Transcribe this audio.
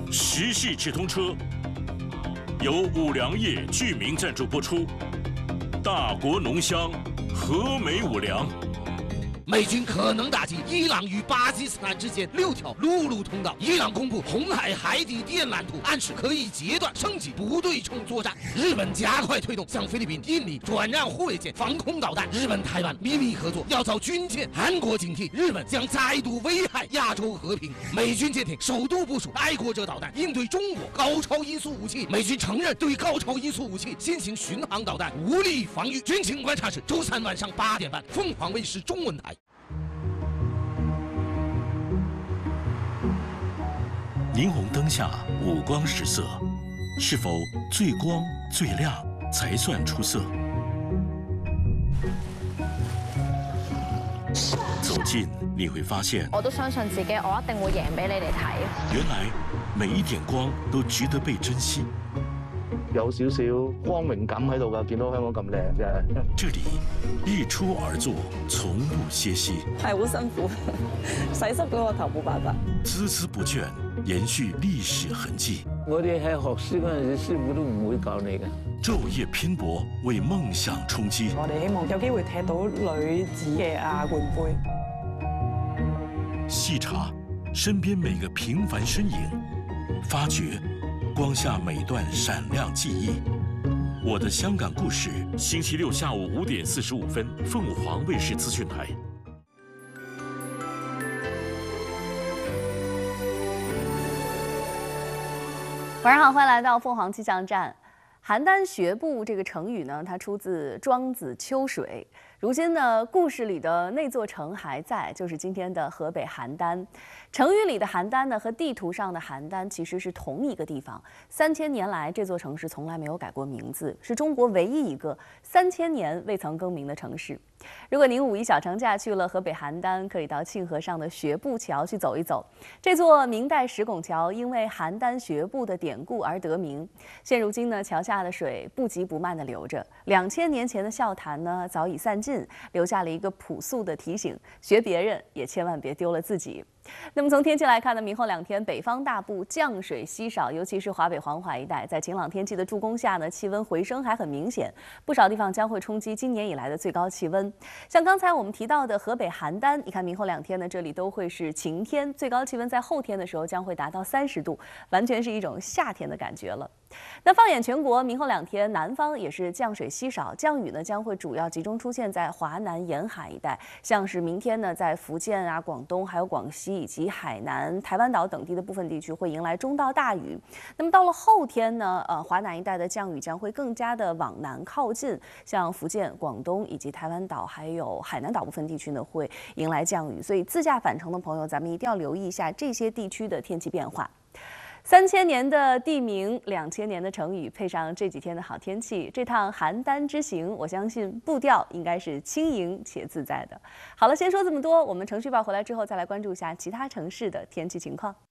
时系直通车由五粮液居民赞助播出，大国浓香，和美五粮。 美军可能打击伊朗与巴基斯坦之间6条陆路通道。伊朗公布红海海底电缆图，暗示可以截断升级不对称作战。日本加快推动向菲律宾、印尼转让护卫舰防空导弹。日本台湾秘密合作要遭军舰。韩国警惕日本将再度危害亚洲和平。美军舰艇首度部署爱国者导弹，应对中国高超音速武器。美军承认对高超音速武器新型巡航导弹无力防御。军情观察室周3晚上8点半，凤凰卫视中文台。 霓虹灯下五光十色，是否最光最亮才算出色？走近你会发现， 我都相信自己，我一定會贏俾你哋睇。 原来每一点光都值得被珍惜。 有少少光榮感喺度㗎，見到香港咁靚嘅。 这里日出而作，從不歇息， 係好辛苦，洗濕嗰個頭冇辦法。 孜孜不倦，延續歷史痕跡。 我哋喺學師嗰陣時，師傅都唔會教你嘅。 晝夜拼搏，為夢想衝擊。 我哋希望有機會踢到女子嘅亞冠杯。 細查身邊每個平凡身影，發掘。 光下每段閃亮記憶，我的香港故事。星期六下午5點45分，鳳凰衛視資訊台。 晚上好，欢迎来到凤凰气象站。邯郸学步这个成语呢，它出自《庄子·秋水》。如今呢，故事里的那座城还在，就是今天的河北邯郸。成语里的邯郸呢，和地图上的邯郸其实是同一个地方。3000年来，这座城市从来没有改过名字，是中国唯一一个3000年未曾更名的城市。如果您5一小长假去了河北邯郸，可以到沁河上的学步桥去走一走。这座明代石拱桥因为邯郸学步的典故而得名。现如今呢，桥下的水不急不慢地流着。2000年前的笑谈呢，早已散尽，留下了一个朴素的提醒：学别人也千万别丢了自己。 那么从天气来看呢，明后2天北方大部降水稀少，尤其是华北黄海一带，在晴朗天气的助攻下呢，气温回升还很明显，不少地方将会冲击今年以来的最高气温。像刚才我们提到的河北邯郸，你看明后2天呢，这里都会是晴天，最高气温在后天的时候将会达到30度，完全是一种夏天的感觉了。那放眼全国，明后2天南方也是降水稀少，降雨呢将会主要集中出现在华南沿海一带，像是明天呢，在福建啊、广东还有广西。 以及海南、台湾岛等地的部分地区会迎来中到大雨。那么到了后天呢，华南一带的降雨将会更加的往南靠近，像福建、广东以及台湾岛还有海南岛部分地区呢会迎来降雨。所以自驾返程的朋友，咱们一定要留意一下这些地区的天气变化。 3000年的地名，2000年的成语，配上这几天的好天气，这趟邯郸之行，我相信步调应该是轻盈且自在的。好了，先说这么多，我们程序报回来之后，再来关注一下其他城市的天气情况。